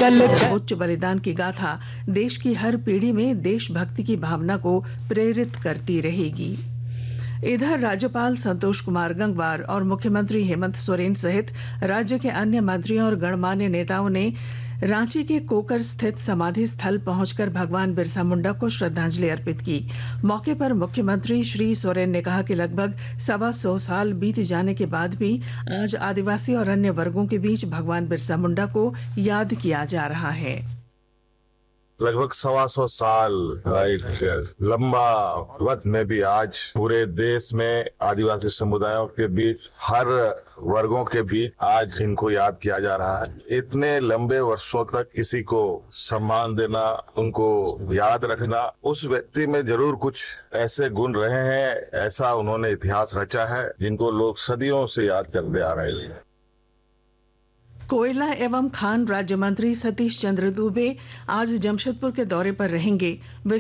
उच्च बलिदान की गाथा देश की हर पीढ़ी में देशभक्ति की भावना को प्रेरित करती रहेगी। इधर राज्यपाल संतोष कुमार गंगवार और मुख्यमंत्री हेमंत सोरेन सहित राज्य के अन्य मंत्रियों और गणमान्य नेताओं ने रांची के कोकर स्थित समाधि स्थल पहुंचकर भगवान बिरसा मुंडा को श्रद्धांजलि अर्पित की। मौके पर मुख्यमंत्री श्री सोरेन ने कहा कि लगभग 125 साल बीत जाने के बाद भी आज आदिवासी और अन्य वर्गों के बीच भगवान बिरसा मुंडा को याद किया जा रहा है। लगभग 125 साल लंबा वक्त में भी आज पूरे देश में आदिवासी समुदायों के बीच, हर वर्गों के बीच आज इनको याद किया जा रहा है। इतने लंबे वर्षों तक किसी को सम्मान देना, उनको याद रखना, उस व्यक्ति में जरूर कुछ ऐसे गुण रहे हैं, ऐसा उन्होंने इतिहास रचा है जिनको लोग सदियों से याद करते आ रहे हैं। कोयला एवं खान राज्य मंत्री सतीश चंद्र दूबे आज जमशेदपुर के दौरे पर रहेंगे।